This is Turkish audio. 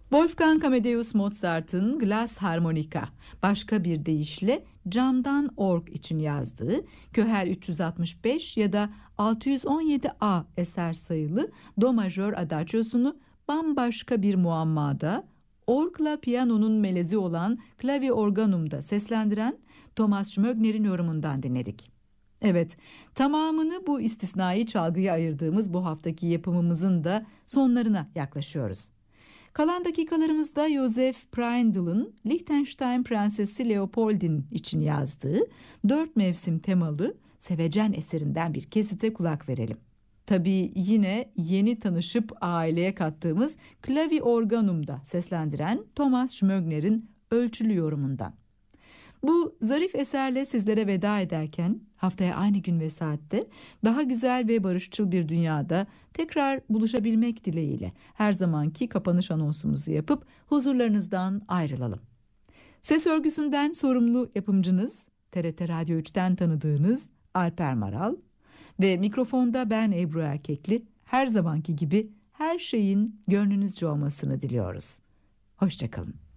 Wolfgang Amadeus Mozart'ın Glas Harmonika, başka bir deyişle camdan org için yazdığı Köhel 365 ya da 617A eser sayılı Do majör adagiosunu bambaşka bir muammada, orgla piyanonun melezi olan Clavi Organum'da seslendiren Thomas Schmögner'in yorumundan dinledik. Evet, tamamını bu istisnai çalgıya ayırdığımız bu haftaki yapımımızın da sonlarına yaklaşıyoruz. Kalan dakikalarımızda Joseph Preindel'ın Liechtenstein Prensesi Leopoldin için yazdığı 4 mevsim temalı Sevecen eserinden bir kesite kulak verelim. Tabii yine yeni tanışıp aileye kattığımız Clavi Organum'da seslendiren Thomas Schmögner'in ölçülü yorumundan. Bu zarif eserle sizlere veda ederken haftaya aynı gün ve saatte daha güzel ve barışçıl bir dünyada tekrar buluşabilmek dileğiyle her zamanki kapanış anonsumuzu yapıp huzurlarınızdan ayrılalım. Ses örgüsünden sorumlu yapımcınız, TRT Radyo 3'ten tanıdığınız Alper Maral ve mikrofonda ben Ebru Erkekli, her zamanki gibi her şeyin gönlünüzce olmasını diliyoruz. Hoşça kalın.